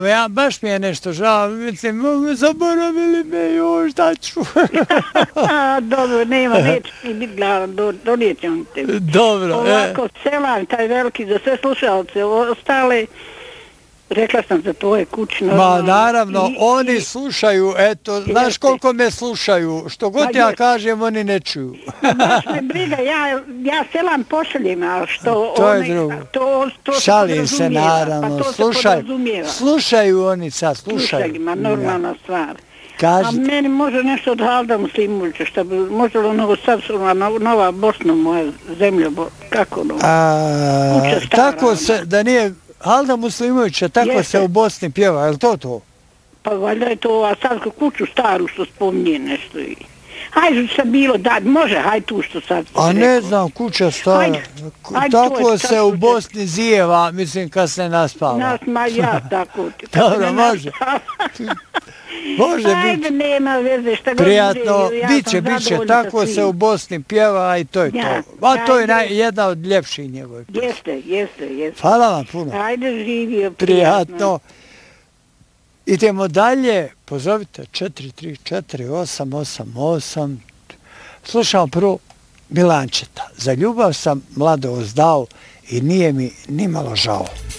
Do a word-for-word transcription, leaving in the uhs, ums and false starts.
Ja, baš mi je nešto žao, mislim, zaboravili me još, šta ću? Dobro, nema, neće ti biti glavan, donijet ćemo tebi. Dobro. Ovako, selam, taj veliki, za sve slušalce, ostale, rekla sam za tvoje kućno. Ma, naravno, oni slušaju, eto, znaš koliko me slušaju, što god ja kažem, oni ne čuju. Baš me briga, ja selam pošaljem, ali što... To je drugo. Šalim se, naravno, slušaju oni sad, slušaju. Slušaju, ma normalna stvar. A meni može nešto od Halda Muslimovića, što bi, može li ono sad nova Bosna, moja zemlja, kako ono, kuća stara. Tako se, da nije... Halda Muslimovića, tako se u Bosni pjeva, je li to to? Pa valjda je to, a sad kuću staru što spominje nešto i... Hajde što bilo, da, može, hajde tu što sad... A ne znam, kuća stara. Tako se u Bosni zijeva, mislim, kad se naspava. Nas, ma ja, tako. Dobro, može. Može biti. Hajde, nema veze, šta god... Prijatno, bit će, bit će, tako se u Bosni pjeva i to je to. A to je jedna od ljepših njegovih. Jeste, jeste, jeste. Hvala vam puno. Hajde, živio. Prijatno. Idemo dalje, pozovite četiri tri četiri osam osam osam. Slušamo prvo Milančeta. Za ljubav sam mladost dao i nije mi nimalo žao.